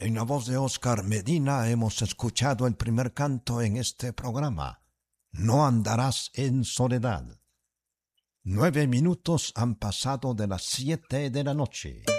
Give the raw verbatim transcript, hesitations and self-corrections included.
En la voz de Oscar Medina hemos escuchado el primer canto en este programa. No andarás en soledad. Nueve minutos han pasado de las siete de la noche.